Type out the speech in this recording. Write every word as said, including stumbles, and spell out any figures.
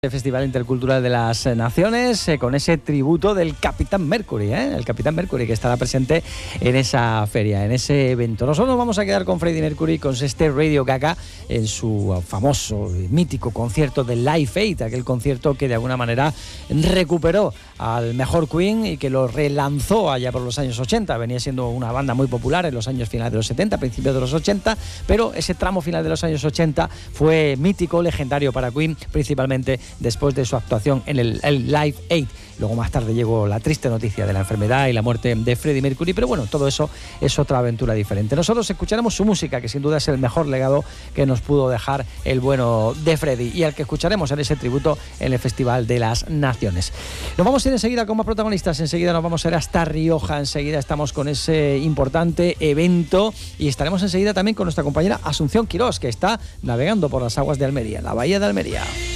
El Festival Intercultural de las Naciones, eh, con ese tributo del Capitán Mercury, ¿eh? el Capitán Mercury que estará presente en esa feria, en ese evento. Nosotros nos vamos a quedar con Freddie Mercury, con este Radio Gaga, en su famoso, mítico concierto de Live Aid, aquel concierto que de alguna manera recuperó al mejor Queen y que lo relanzó allá por los años ochenta. Venía siendo una banda muy popular en los años finales de los setenta, principios de los ochenta, pero ese tramo final de los años ochenta fue mítico, legendario para Queen, principalmente después de su actuación en el, el Live Aid. Luego más tarde llegó la triste noticia de la enfermedad y la muerte de Freddie Mercury, pero bueno, todo eso es otra aventura diferente. Nosotros escucharemos su música, que sin duda es el mejor legado que nos pudo dejar el bueno de Freddie, y al que escucharemos en ese tributo en el Festival de las Naciones. Nos vamos a ir enseguida con más protagonistas, enseguida nos vamos a ir hasta Rioja, enseguida estamos con ese importante evento y estaremos enseguida también con nuestra compañera Asunción Quirós, que está navegando por las aguas de Almería, la bahía de Almería.